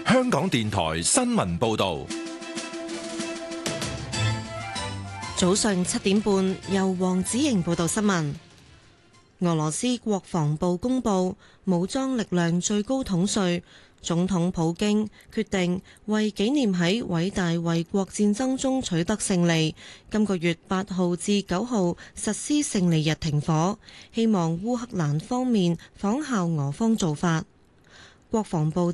香港電台新聞報道。 早上7點半，由黃子瑩報道新聞。俄羅斯國防部公布，武裝力量最高統帥總統普京決定為紀念喺偉大衛國戰爭中取得勝利，今個月8號至9號實施勝利日停火，希望烏克蘭方面仿效俄方做法。國防部